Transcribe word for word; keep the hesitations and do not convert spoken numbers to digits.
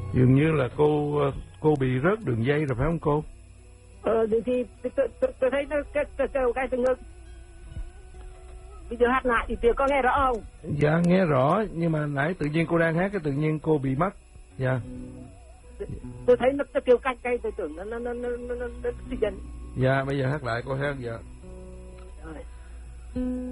Dường như là cô cô bị rớt đường dây rồi phải không cô? Ờ thì tôi, tôi, tôi thấy nó cái cái cái, cái tương ngưng. Bây giờ hát lại thì cô có nghe rõ không? Dạ nghe rõ, nhưng mà nãy tự nhiên cô đang hát cái tự nhiên cô bị mất. Dạ. Tôi thấy nó, nó kêu canh cay, tôi tưởng nó nó nó nó nó nó, nó, nó, nó Dạ bây giờ hát lại cô hát. Dạ. Rồi.